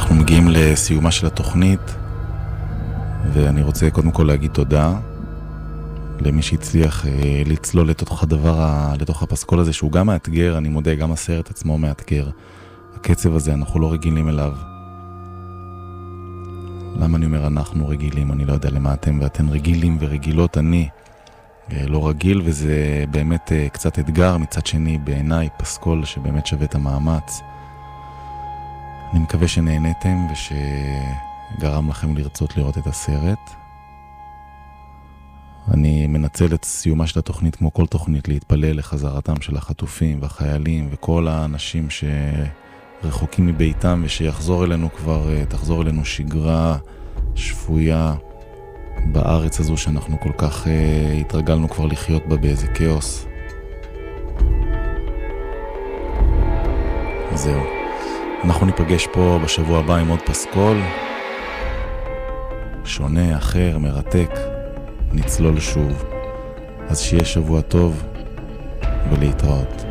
אנחנו מגיעים לסיומה של התוכנית, ואני רוצה קודם כל להגיד תודה למי שהצליח לצלול לתוך הפסקול הזה, שהוא גם מאתגר, אני מודה, גם הסרט עצמו מאתגר. הקצב הזה, אנחנו לא רגילים אליו. למה אני אומר אנחנו רגילים? אני לא יודע למה אתם ואתן רגילים ורגילות. אני לא רגיל, וזה באמת קצת אתגר. מצד שני, בעיניי, פסקול שבאמת שווה את המאמץ. אני מקווה שנהניתם ושגרם לכם לרצות לראות את הסרט. אני מנצל את סיומה של התוכנית, כמו כל תוכנית, להתפלל לחזרתם של החטופים והחיילים וכל האנשים שרחוקים מביתם, ושיחזור אלינו תחזור אלינו שגרה שפויה בארץ הזו שאנחנו כל כך התרגלנו כבר לחיות בה באיזה כאוס. זהו. אנחנו ניפגש פה בשבוע הבא עם עוד פסקול שונה, אחר, מרתק. נצלול שוב. אז שיהיה שבוע טוב ולהתראות.